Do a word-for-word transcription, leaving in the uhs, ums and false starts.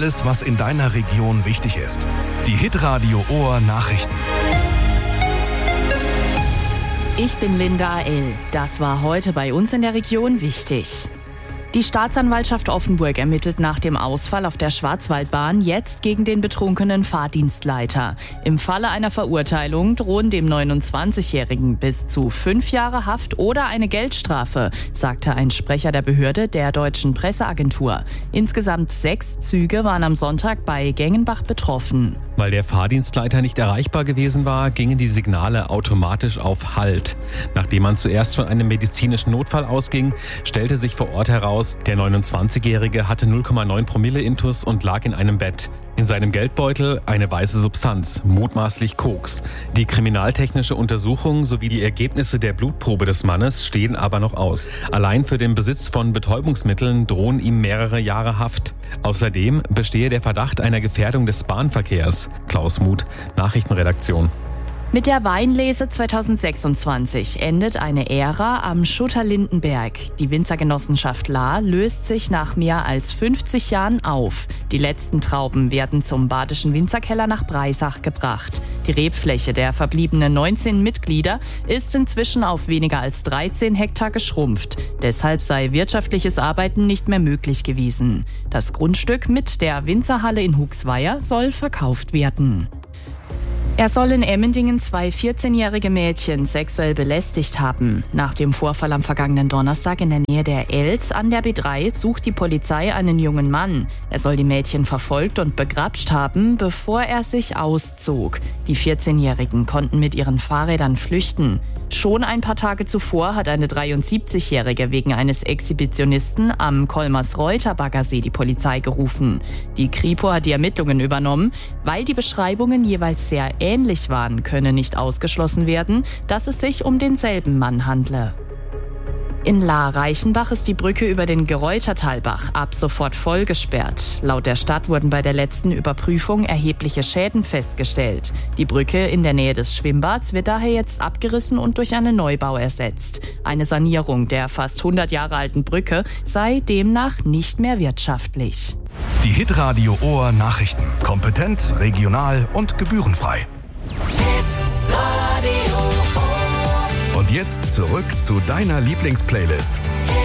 Alles, was in deiner Region wichtig ist. Die Hitradio Ohr Nachrichten. Ich bin Linda A L. Das war heute bei uns in der Region wichtig. Die Staatsanwaltschaft Offenburg ermittelt nach dem Ausfall auf der Schwarzwaldbahn jetzt gegen den betrunkenen Fahrdienstleiter. Im Falle einer Verurteilung drohen dem neunundzwanzigjährigen bis zu fünf Jahre Haft oder eine Geldstrafe, sagte ein Sprecher der Behörde der Deutschen Presseagentur. Insgesamt sechs Züge waren am Sonntag bei Gengenbach betroffen. Weil der Fahrdienstleiter nicht erreichbar gewesen war, gingen die Signale automatisch auf Halt. Nachdem man zuerst von einem medizinischen Notfall ausging, stellte sich vor Ort heraus, der neunundzwanzigjährige hatte null Komma neun Promille Intus und lag in einem Bett. In seinem Geldbeutel eine weiße Substanz, mutmaßlich Koks. Die kriminaltechnische Untersuchung sowie die Ergebnisse der Blutprobe des Mannes stehen aber noch aus. Allein für den Besitz von Betäubungsmitteln drohen ihm mehrere Jahre Haft. Außerdem bestehe der Verdacht einer Gefährdung des Bahnverkehrs. Klaus Muth, Nachrichtenredaktion. Mit der Weinlese zweitausendsechsundzwanzig endet eine Ära am Schutter-Lindenberg. Die Winzergenossenschaft Lahr löst sich nach mehr als fünfzig Jahren auf. Die letzten Trauben werden zum Badischen Winzerkeller nach Breisach gebracht. Die Rebfläche der verbliebenen neunzehn Mitglieder ist inzwischen auf weniger als dreizehn Hektar geschrumpft. Deshalb sei wirtschaftliches Arbeiten nicht mehr möglich gewesen. Das Grundstück mit der Winzerhalle in Huxweier soll verkauft werden. Er soll in Emmendingen zwei vierzehnjährige Mädchen sexuell belästigt haben. Nach dem Vorfall am vergangenen Donnerstag in der Nähe der Elz an der B drei sucht die Polizei einen jungen Mann. Er soll die Mädchen verfolgt und begrapscht haben, bevor er sich auszog. Die vierzehnjährigen konnten mit ihren Fahrrädern flüchten. Schon ein paar Tage zuvor hat eine dreiundsiebzigjährige wegen eines Exhibitionisten am Kolmers-Reuter-Baggersee die Polizei gerufen. Die Kripo hat die Ermittlungen übernommen. Weil die Beschreibungen jeweils sehr ähnlich waren, könne nicht ausgeschlossen werden, dass es sich um denselben Mann handle. In Lahr-Reichenbach ist die Brücke über den Gereutertalbach ab sofort voll gesperrt. Laut der Stadt wurden bei der letzten Überprüfung erhebliche Schäden festgestellt. Die Brücke in der Nähe des Schwimmbads wird daher jetzt abgerissen und durch einen Neubau ersetzt. Eine Sanierung der fast hundert Jahre alten Brücke sei demnach nicht mehr wirtschaftlich. Die Hitradio Ohr Nachrichten. Kompetent, regional und gebührenfrei. Und jetzt zurück zu deiner Lieblingsplaylist.